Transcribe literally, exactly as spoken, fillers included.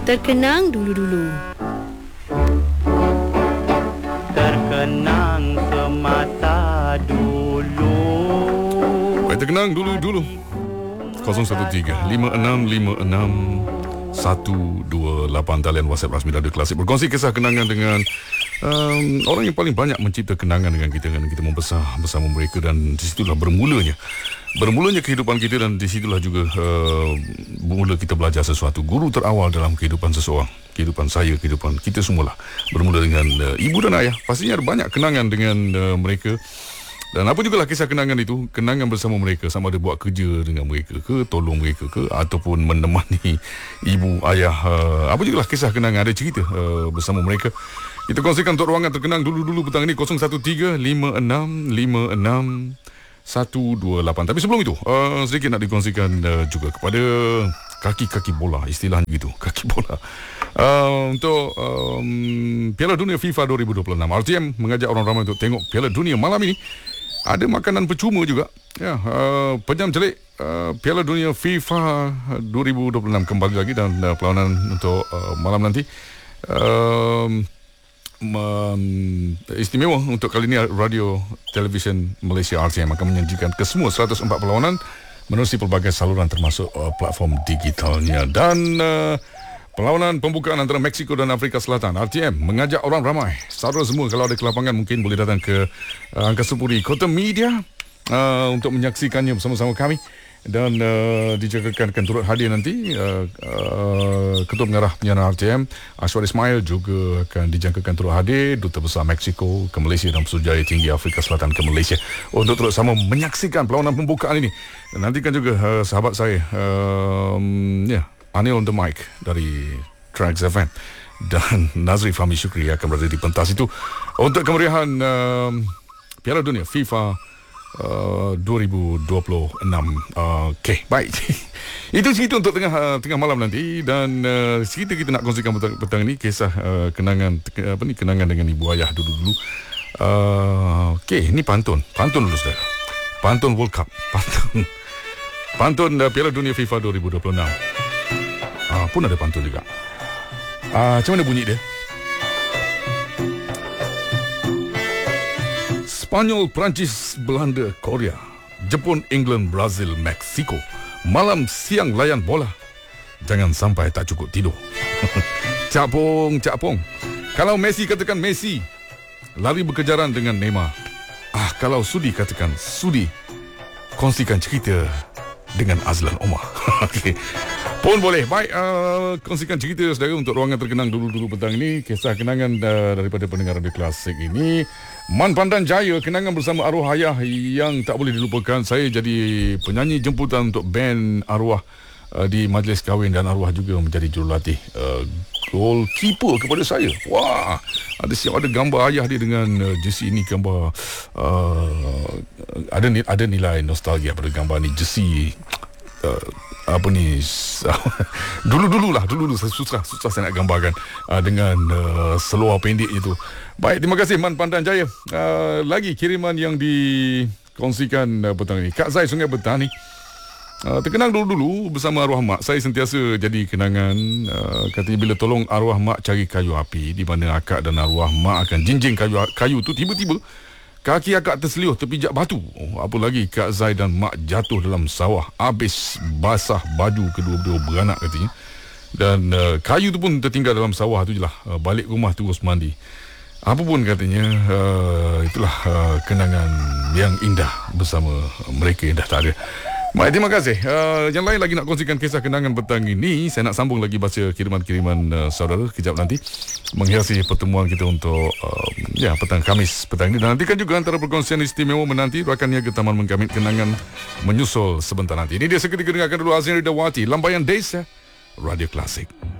terkenang dulu-dulu. Terkenang semasa dulu. Baik, terkenang dulu-dulu. kosong satu tiga lima enam lima enam satu dua lapan talian WhatsApp rasmi Radio Klasik. Berkongsi kisah kenangan dengan um, orang yang paling banyak mencipta kenangan dengan kita, kan kita membesar bersama mereka, dan di situlah bermulanya bermulanya kehidupan kita, dan di situlah juga uh, bermula kita belajar sesuatu. Guru terawal dalam kehidupan seseorang, kehidupan saya, kehidupan kita semualah bermula dengan uh, ibu dan ayah. Pastinya ada banyak kenangan dengan uh, mereka. Dan apa jugalah kisah kenangan itu, kenangan bersama mereka, sama ada buat kerja dengan mereka ke, tolong mereka ke, ataupun menemani ibu, ayah, uh, apa jugalah kisah kenangan, ada cerita uh, bersama mereka. Kita kongsikan untuk ruangan terkenang dulu-dulu petang ini, kosong satu tiga lima enam lima enam satu dua lapan. Tapi sebelum itu, uh, sedikit nak dikongsikan uh, juga kepada kaki-kaki bola, istilahnya gitu, kaki bola. Uh, untuk um, Piala Dunia FIFA dua ribu dua puluh enam, R T M mengajak orang ramai untuk tengok Piala Dunia malam ini. Ada makanan percuma juga. Ya, uh, Penyam celik uh, Piala Dunia FIFA dua ribu dua puluh enam kembali lagi, dan uh, perlawanan untuk uh, malam nanti. Uh, um, istimewa untuk kali ini, Radio Television Malaysia R T M akan menyajikan kesemua seratus empat perlawanan menerusi pelbagai saluran termasuk uh, platform digitalnya. Dan uh, perlawanan pembukaan antara Mexico dan Afrika Selatan, R T M mengajak orang ramai, saudara semua, kalau ada kelapangan mungkin boleh datang ke uh, Angkasa Puri Kota Media uh, untuk menyaksikannya bersama-sama kami. Dan uh, dijagakan akan turut hadir nanti uh, uh, Ketua Pengarah Penyiaran R T M Ashwar Ismail, juga akan dijangkakan turut hadir Duta Besar Mexico ke Malaysia dan Pesuruhjaya Tinggi Afrika Selatan ke Malaysia untuk turut sama menyaksikan perlawanan pembukaan ini. Dan nantikan juga uh, sahabat saya, um, ya yeah, Anil on the mic dari Tracks F M, dan Nazri Fahmi Syukri akan berada di pentas itu untuk kemeriahan um, Piala Dunia FIFA uh, dua ribu dua puluh enam. uh, Okey, baik. Itu cerita untuk tengah uh, tengah malam nanti. Dan uh, cerita kita nak kongsikan petang, petang ini kisah uh, kenangan apa ni kenangan dengan ibu ayah dulu-dulu. uh, Okey, ini pantun Pantun dulu saudara. Pantun World Cup. Pantun Pantun uh, Piala Dunia FIFA dua ribu dua puluh enam. Ah, pun ada pantun juga. Ah, macam mana bunyi dia? Spanyol, Perancis, Belanda, Korea, Jepun, England, Brazil, Mexico. Malam siang layan bola. Jangan sampai tak cukup tidur. Cak Pong, Cak Pong. Kalau Messi katakan Messi, lari berkejaran dengan Neymar. Ah, kalau sudi katakan sudi. Kongsikan cerita dengan Azlan Omar. Okey, pun boleh. Baik, uh, kongsikan cerita saudara untuk ruangan terkenang dulu-dulu petang ini. Kisah kenangan uh, daripada pendengar Radio Klasik ini. Man Pandan Jaya, kenangan bersama arwah ayah yang tak boleh dilupakan. Saya jadi penyanyi jemputan untuk band arwah uh, di majlis kahwin, dan arwah juga menjadi jurulatih uh, goalkeeper kepada saya. Wah, ada siap ada gambar ayah dia dengan uh, jersey ini, gambar uh, ada ada nilai nostalgia pada gambar ni, jersey uh, apa ni dulu-dulu lah dulu-dulu saya susah susah saya nak gambarkan uh, dengan uh, seluar pendek itu. Baik, terima kasih Man Pandan Jaya. Uh, lagi kiriman yang dikongsikan uh, petang ini, Kak Zai Sungai Betani. Uh, terkenang dulu-dulu bersama arwah mak. Saya sentiasa jadi kenangan. Uh, katanya bila tolong arwah mak cari kayu api, di mana akak dan arwah mak akan jinjing kayu kayu tu, tiba-tiba kaki akak terseliuh terpijak batu. Oh, apa lagi, Kak Zai dan mak jatuh dalam sawah, habis basah baju kedua-dua beranak katanya. Dan uh, kayu tu pun tertinggal dalam sawah tu je lah. Uh, balik rumah terus mandi. Apa pun katanya, uh, itulah uh, kenangan yang indah bersama mereka yang dah tak ada. Baik, terima kasih. Uh, yang lain lagi nak kongsikan kisah kenangan petang ini. Saya nak sambung lagi baca kiriman-kiriman uh, saudara kejap nanti, menghiasi pertemuan kita untuk uh, ya petang Khamis petang ini. Dan nantikan juga antara perkongsian istimewa menanti rakan niaga Taman Mengkamit kenangan menyusul sebentar nanti. Ini dia seketika dengarkan dulu Azrin Ridawati, Lambaian Desa, Radio Klasik.